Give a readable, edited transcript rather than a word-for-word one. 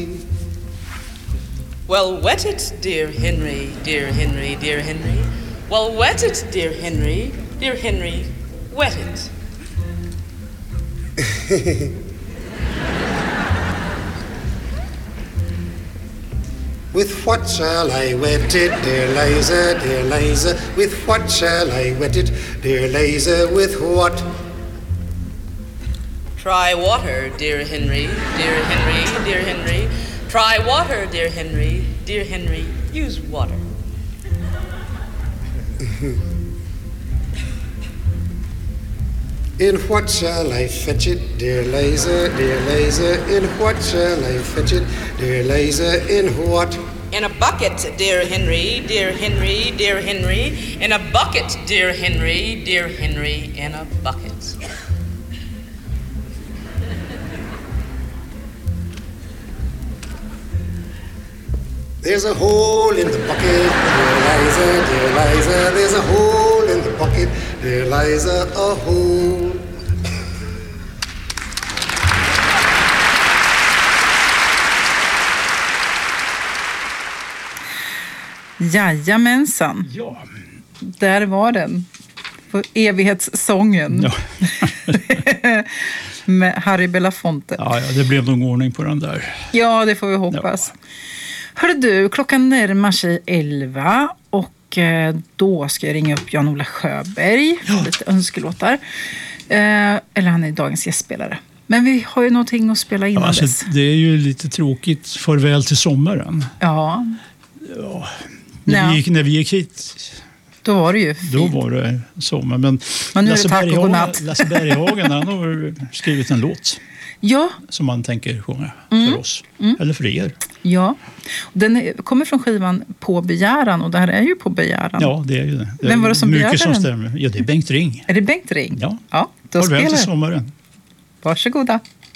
Well, wet it, dear Henry, dear Henry, dear Henry. Well, wet it, dear Henry, dear Henry, wet it. With what shall I wet it, dear Liza, dear Liza? With what shall I wet it, dear Liza? With what? Try water, dear Henry, dear Henry, dear Henry. Try water, dear Henry, dear Henry. Use water. In what shall I fetch it, dear Liza, dear Liza? In what shall I fetch it, dear Liza? In what? In a bucket, dear Henry, dear Henry, dear Henry. In a bucket, dear Henry, dear Henry. In a bucket. There's a hole in the bucket, dear Liza, dear Liza. There's a hole in the bucket, dear Liza, a hole. Jajamensan. Ja. Där var den. På evighetssången. Ja. Med Harry Belafonte. Ja, det blev någon ordning på den där. Ja, det får vi hoppas. Ja. Hörru du, klockan närmar sig 11 och då ska jag ringa upp Jan-Ola Sjöberg. Ja. Lite önskelåtar. Eller han är dagens gästspelare. Men vi har ju någonting att spela innan dess. Det är ju lite tråkigt. Farväl till sommaren. Ja. Ja. När vi gick hit... Då var det ju fint. Då var det sommar. Men nu är det tack och godnatt. Lasse Berghagen, han har skrivit en låt. Ja. Som man tänker sjunga för oss. Eller för er. Ja. Den kommer från skivan På begäran. Och det här är ju På begäran. Ja, det är ju det. Vem var det som begärde som den? Stämmer. Ja, det är Bengt Ring. Är det Bengt Ring? Ja. Ja, då farväl spelar till sommaren. Varsågoda.